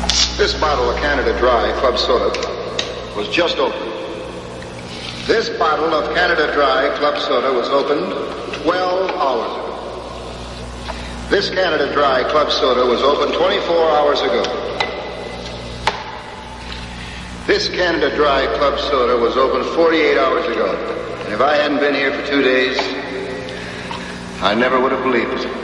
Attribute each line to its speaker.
Speaker 1: This bottle of Canada Dry Club Soda was just opened. This bottle of Canada Dry Club Soda was opened 12 hours ago. This Canada Dry Club Soda was opened 24 hours ago. This Canada Dry Club Soda was opened 48 hours ago. And if I hadn't been here for 2 days, I never would have believed it.